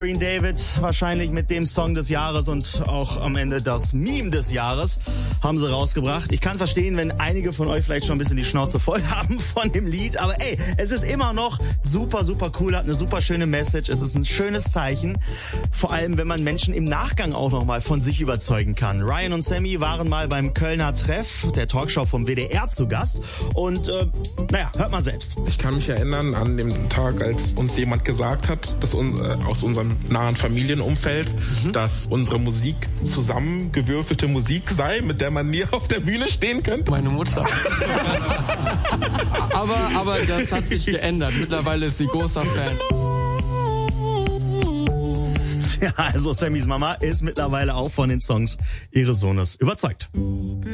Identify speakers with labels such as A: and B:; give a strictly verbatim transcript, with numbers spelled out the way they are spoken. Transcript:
A: Green David, wahrscheinlich mit dem Song des Jahres und auch am Ende das Meme des Jahres, haben sie rausgebracht. Ich kann verstehen, wenn einige von euch vielleicht schon ein bisschen die Schnauze voll haben von dem Lied, aber ey, es ist immer noch super, super cool, hat eine super schöne Message, es ist ein schönes Zeichen, vor allem wenn man Menschen im Nachgang auch nochmal von sich überzeugen kann. Ryan und Sammy waren mal beim Kölner Treff, der Talkshow vom W D R, zu Gast und äh, naja, hört mal selbst.
B: Ich kann mich erinnern an dem Tag, als uns jemand gesagt hat, dass uns, äh, aus unserem nahen Familienumfeld, mhm. dass unsere Musik zusammengewürfelte Musik sei, mit der man nie auf der Bühne stehen könnte.
C: Meine Mutter. aber, aber das hat sich geändert. Mittlerweile ist sie großer Fan.
A: Ja, also Sammys Mama ist mittlerweile auch von den Songs ihres Sohnes überzeugt.